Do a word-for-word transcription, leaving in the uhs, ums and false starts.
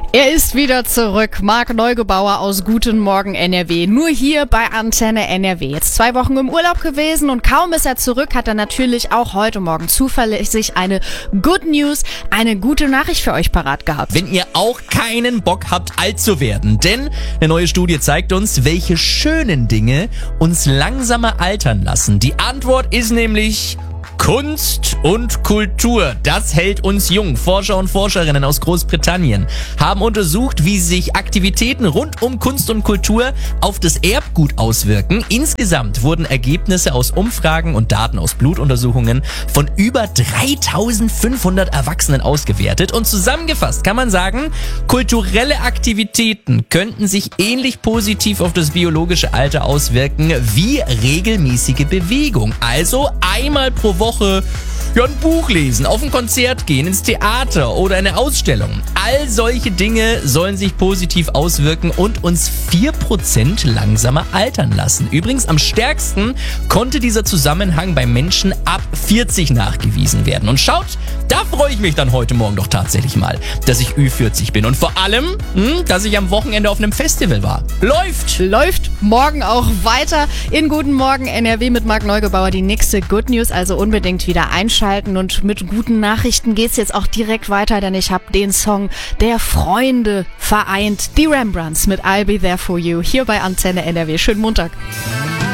Er ist wieder zurück. Marc Neugebauer aus Guten Morgen N R W. Nur hier bei Antenne N R W. Jetzt zwei Wochen im Urlaub gewesen und kaum ist er zurück, hat er natürlich auch heute Morgen zuverlässig eine Good News, eine gute Nachricht für euch parat gehabt. Wenn ihr auch keinen Bock habt, alt zu werden. Denn eine neue Studie zeigt uns, welche schönen Dinge uns langsamer altern lassen. Die Antwort ist nämlich Kunst und Kultur, das hält uns jung. Forscher und Forscherinnen aus Großbritannien haben untersucht, wie sich Aktivitäten rund um Kunst und Kultur auf das Erbgut auswirken. Insgesamt wurden Ergebnisse aus Umfragen und Daten aus Blutuntersuchungen von über dreitausendfünfhundert Erwachsenen ausgewertet. Und zusammengefasst kann man sagen, kulturelle Aktivitäten könnten sich ähnlich positiv auf das biologische Alter auswirken wie regelmäßige Bewegung. Also einmal pro Woche ja, ein Buch lesen, auf ein Konzert gehen, ins Theater oder eine Ausstellung. All solche Dinge sollen sich positiv auswirken und uns vier Prozent langsamer altern lassen. Übrigens am stärksten konnte dieser Zusammenhang bei Menschen ab vierzig nachgewiesen werden. Und schaut, da freue ich mich dann heute Morgen doch tatsächlich mal, dass ich Ü vierzig bin. Und vor allem, hm, dass ich am Wochenende auf einem Festival war. Läuft! Läuft morgen auch weiter in Guten Morgen N R W mit Marc Neugebauer. Die nächste Good News, also unbedingt wieder einschalten. Und mit guten Nachrichten geht's jetzt auch direkt weiter, denn ich habe den Song der Freunde vereint. Die Rembrandts mit I'll Be There For You hier bei Antenne N R W. Schönen Montag.